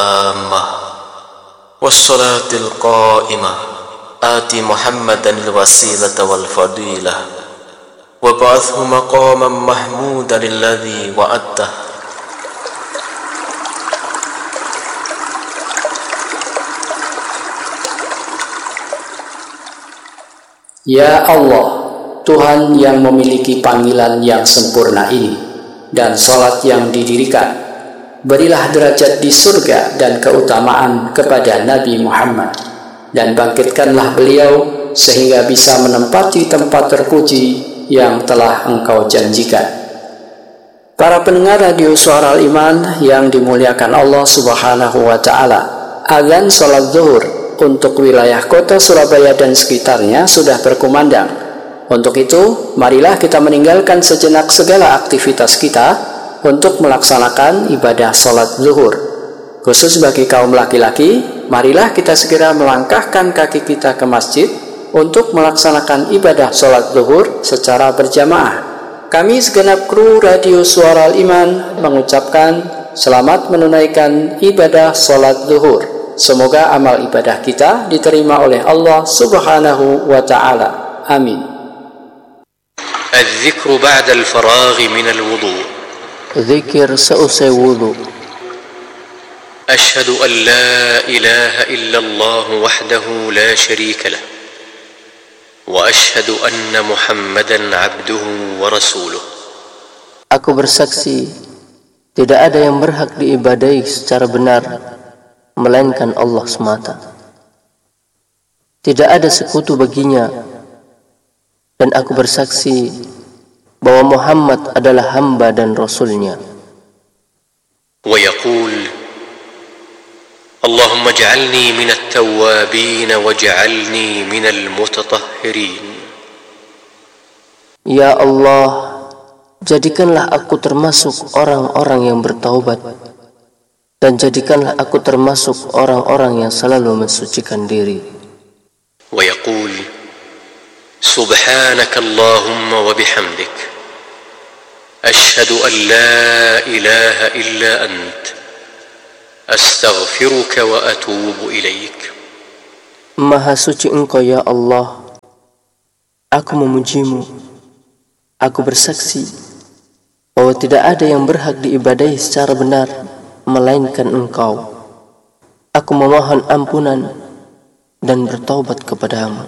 التامة والصلاة القائمة آت محمدا الوسيلة والفضيلة وابعثه مقاما محمودا الذي وعدته. Ya Allah, Tuhan yang memiliki panggilan yang sempurna ini dan salat yang didirikan, berilah derajat di surga dan keutamaan kepada Nabi Muhammad, dan bangkitkanlah beliau sehingga bisa menempati tempat terpuji yang telah Engkau janjikan. Para pendengar radio Suara Al-Iman yang dimuliakan Allah Subhanahu wa Ta'ala, azan salat zuhur untuk wilayah kota Surabaya dan sekitarnya sudah berkumandang. Untuk itu, marilah kita meninggalkan sejenak segala aktivitas kita untuk melaksanakan ibadah salat zuhur. Khusus bagi kaum laki-laki, marilah kita segera melangkahkan kaki kita ke masjid untuk melaksanakan ibadah salat zuhur secara berjamaah. Kami segenap kru radio Suara Al-Iman mengucapkan selamat menunaikan ibadah salat zuhur. Semoga amal ibadah kita diterima oleh Allah Subhanahu wa Ta'ala. Amin. الذكر بعد الفراغ من الوضوء. Zikir seusai wudu. أشهد أن لا إله إلا الله وحده لا شريك له وأشهد أن محمدا عبده ورسوله. Aku bersaksi tidak ada yang berhak diibadahi secara benar melainkan Allah semata. Tidak ada sekutu baginya, dan aku bersaksi bahwa Muhammad adalah hamba dan rasulnya. ويقول اللهم اجعلني من التوابين واجعلني من المتطهرين. Ya Allah, jadikanlah aku termasuk orang-orang yang bertaubat, dan jadikanlah aku termasuk orang-orang yang selalu mensucikan diri. ويقول سبحانك اللهم وبحمدك أشهد أن لا إله إلا أنت أستغفرك وأتوب إليك. Maha suci Engkau ya Allah, aku memujimu. Aku bersaksi bahwa tidak ada yang berhak diibadahi secara benar melainkan Engkau. Aku memohon ampunan dan bertaubat kepadamu.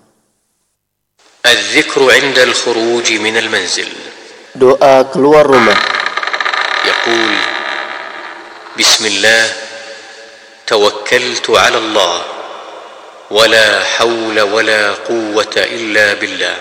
الذكر عند الخروج من المنزل. Doa keluar rumah. يقول بسم الله توكلت على الله ولا حول ولا قوة إلا بالله.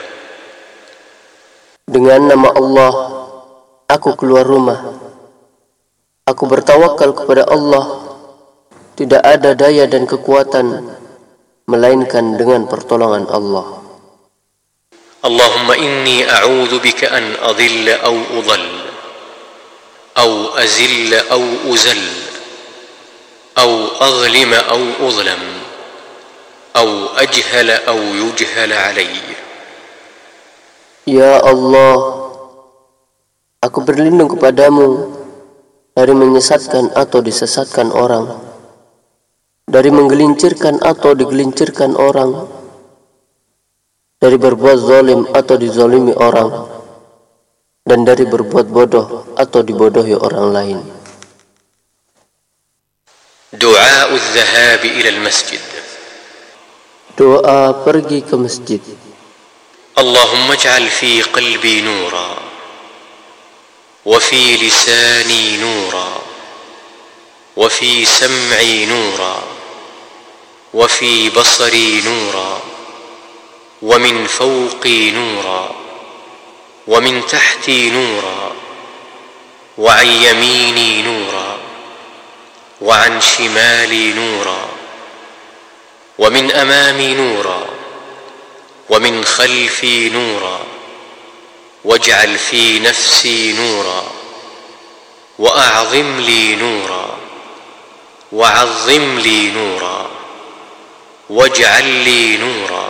Dengan nama Allah, aku keluar rumah. Aku bertawakal kepada Allah. Tidak ada daya dan kekuatan melainkan dengan pertolongan Allah. اللهم إني أعوذ بك أن أضل أو أضل أو أزل أو أزل أو أظلم أو أظلم أو أجهل أو يجهل علي. Ya Allah, aku berlindung kepadamu dari menyesatkan atau disesatkan orang, dari menggelincirkan atau digelincirkan orang, dari berbuat zalim atau dizalimi orang, dan dari berbuat bodoh atau dibodohi orang lain. دعاء الذهاب إلى المسجد. Doa pergi ke masjid. اللهم اجعل في قلبي نورا وفي لساني نورا وفي سمعي نورا وفي بصري نورا ومن فوقي نورا ومن تحتي نورا وعن يميني نورا وعن شمالي نورا ومن أمامي نورا ومن خلفي نورا واجعل في نفسي نورا وأعظم لي نورا وعظم لي نورا واجعل لي نورا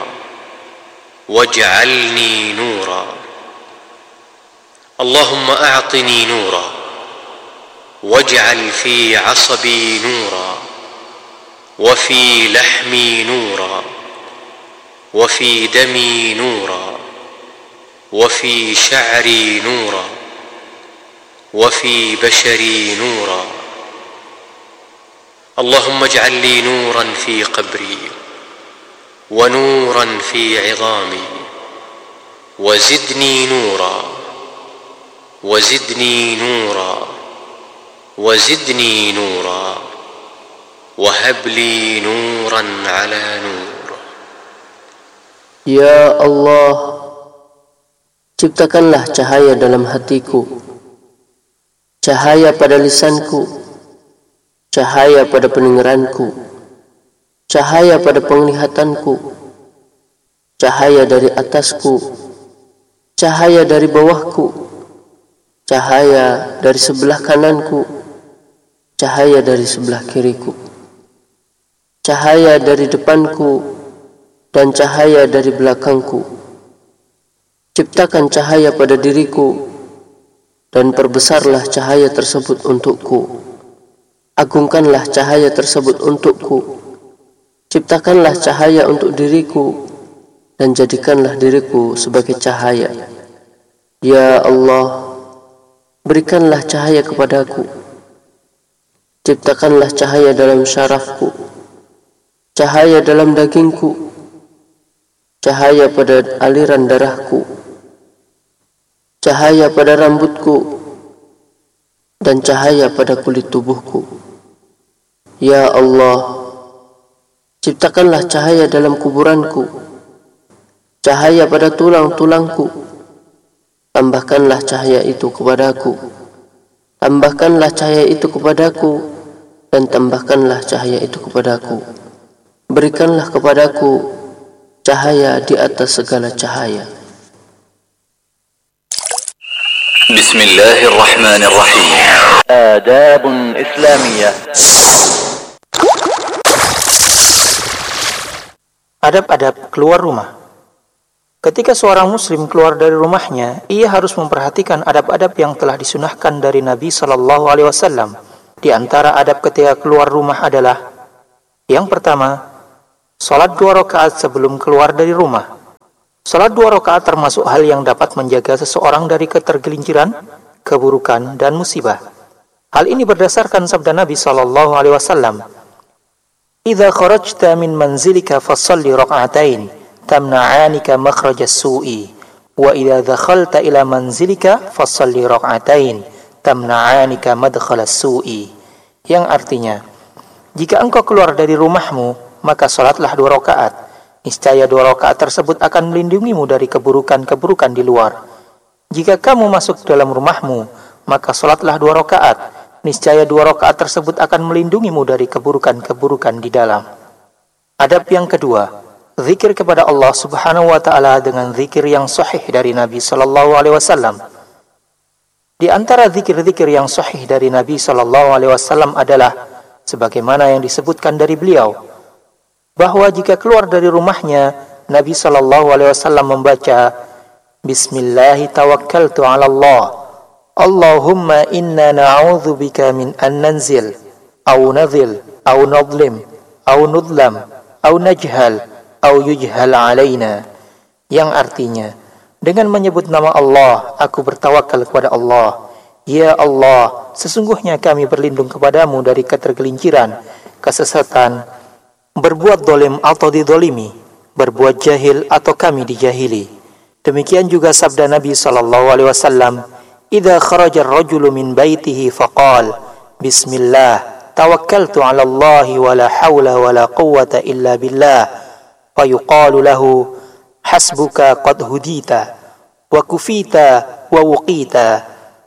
واجعلني نورا. اللهم أعطني نورا واجعل في عصبي نورا وفي لحمي نورا وفي دمي نورا وفي شعري نورا وفي بشري نورا. اللهم اجعل لي نورا في قبري ونورا في عظامي وزدني نورا وزدني نورا وزدني نورا وهب لي نورا على نور. Ya Allah, ciptakanlah cahaya dalam hatiku, cahaya pada lisanku, cahaya pada pendengaranku, cahaya pada penglihatanku, cahaya dari atasku, cahaya dari bawahku, cahaya dari sebelah kananku, cahaya dari sebelah kiriku, cahaya dari depanku, dan cahaya dari belakangku. Ciptakan cahaya pada diriku, dan perbesarlah cahaya tersebut untukku. Agungkanlah cahaya tersebut untukku. Ciptakanlah cahaya untuk diriku, dan jadikanlah diriku sebagai cahaya. Ya Allah, berikanlah cahaya kepadaku. Ciptakanlah cahaya dalam syarafku, cahaya dalam dagingku, cahaya pada aliran darahku, cahaya pada rambutku, dan cahaya pada kulit tubuhku. Ya Allah, ciptakanlah cahaya dalam kuburanku, cahaya pada tulang-tulangku. Tambahkanlah cahaya itu kepadaku, tambahkanlah cahaya itu kepadaku, dan tambahkanlah cahaya itu kepadaku. Berikanlah kepadaku cahaya di atas segala cahaya. Bismillahirrahmanirrahim. Adabun Islamiyah. Adab-adab keluar rumah. Ketika seorang muslim keluar dari rumahnya, ia harus memperhatikan adab-adab yang telah disunahkan dari Nabi SAW. Di antara adab ketika keluar rumah adalah: yang pertama, salat 2 rakaat sebelum keluar dari rumah. Salat 2 rakaat termasuk hal yang dapat menjaga seseorang dari ketergelinciran, keburukan, dan musibah. Hal ini berdasarkan sabda Nabi SAW. "Idza kharajta min manzilika fashalli rak'atain tamna'anika makhrajas su'i, wa idza dakhalta ila manzilika fashalli rak'atain tamna'anika madkhalas su'i." Yang artinya, jika engkau keluar dari rumahmu, maka salatlah 2 rakaat. Niscaya 2 rakaat tersebut akan melindungimu dari keburukan-keburukan di luar. Jika kamu masuk dalam rumahmu, maka salatlah 2 rakaat. Niscaya 2 rakaat tersebut akan melindungimu dari keburukan-keburukan di dalam. Adab yang kedua, zikir kepada Allah Subhanahu wa taala dengan zikir yang sahih dari Nabi sallallahu alaihi wasallam. Di antara zikir-zikir yang sahih dari Nabi sallallahu alaihi wasallam adalah sebagaimana yang disebutkan dari beliau, bahwa jika keluar dari rumahnya, Nabi SAW membaca, "Bismillahi tawakkaltu ala Allah, Allahumma inna na'udzubika min an nanzil, au nadhil, au nadlim, au nudlam, au najhal, au yujhal alaina." Yang artinya, dengan menyebut nama Allah, aku bertawakal kepada Allah. Ya Allah, sesungguhnya kami berlindung kepadamu dari ketergelinciran, kesesatan, berbuat dolim atau didolimi, berbuat jahil atau kami dijahili. Demikian juga sabda Nabi SAW, "Idza kharaja ar-rajulu min baitihi faqal, Bismillah, tawakkaltu 'ala Allah wa la hawla wa la quwwata illa billah." Fayuqalu lahu, "Hasbuka qad hudita, wa kufita wa wuqita."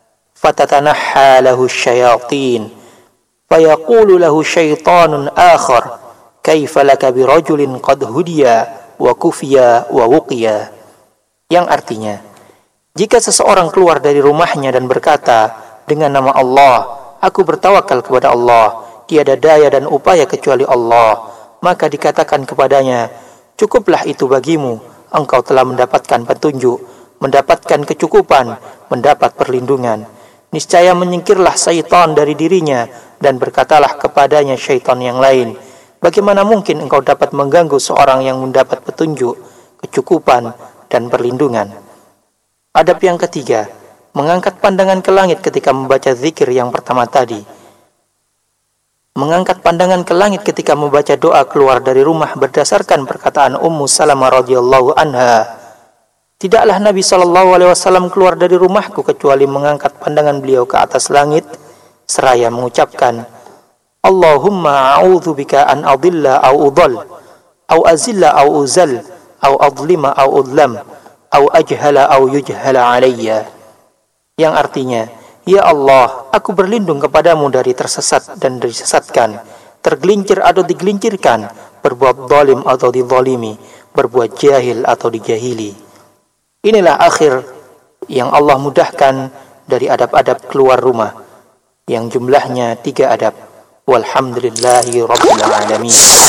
Fatatanahha lahu asyayatin. Fayaqulu lahu syaitanun akhar, "Kaifa laka birajulin qad hudiya wa kufiya wa wuqiya." Yang artinya, jika seseorang keluar dari rumahnya dan berkata dengan nama Allah, "Aku bertawakal kepada Allah, tiada daya dan upaya kecuali Allah," maka dikatakan kepadanya, "Cukuplah itu bagimu, engkau telah mendapatkan petunjuk, mendapatkan kecukupan, mendapat perlindungan." niscaya menyingkirlah syaitan dari dirinya dan berkatalah kepadanya syaitan yang lain, bagaimana mungkin engkau dapat mengganggu seorang yang mendapat petunjuk, kecukupan, dan perlindungan. Adab yang ketiga, mengangkat pandangan ke langit ketika membaca zikir yang pertama tadi. Mengangkat pandangan ke langit ketika membaca doa keluar dari rumah berdasarkan perkataan Ummu Salamah radhiyallahu anha. Tidaklah Nabi SAW keluar dari rumahku kecuali mengangkat pandangan beliau ke atas langit seraya mengucapkan, Allahumma a'udzubika an adilla au udhal, au azilla au uzal, au adlima au udlam, au ajhala au yujhala alayya. Yang artinya, ya Allah, aku berlindung kepadamu dari tersesat dan disesatkan, tergelincir atau digelincirkan, berbuat zalim atau dizalimi, berbuat jahil atau dijahili. Inilah akhir yang Allah mudahkan dari adab-adab keluar rumah, yang jumlahnya 3 adab. Walhamdulillahi rabbil alamin.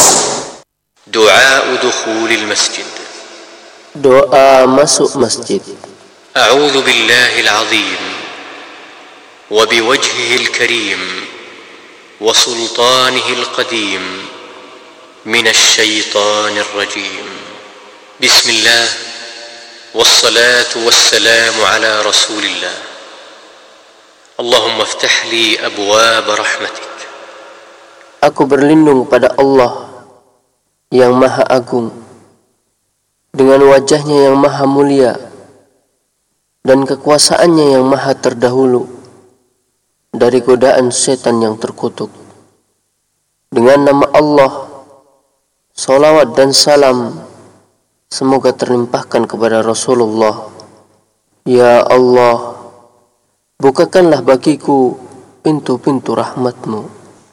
Du'a dukhulil masjid. Doa masuk masjid. A'udzu billahil azim wa biwajhihil karim wa sultanihil qadim minasy syaithanir rajim. Bismillah. والصلاة والسلام على رسول الله. اللهم افتح لي أبواب رحمتك. Aku berlindung pada Allah yang Maha Agung dengan wajahnya yang Maha Mulia dan kekuasaannya yang Maha Terdahulu dari godaan setan yang terkutuk. Dengan nama Allah, salawat dan salam semoga terlimpahkan kepada Rasulullah. Ya Allah, bukakanlah bagiku pintu-pintu rahmat-Mu.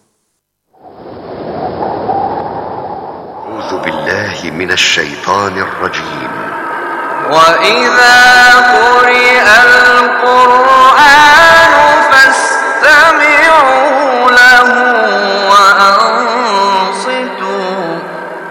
A'udzu billahi minasy syaithanir rajim. Wa idza quri'a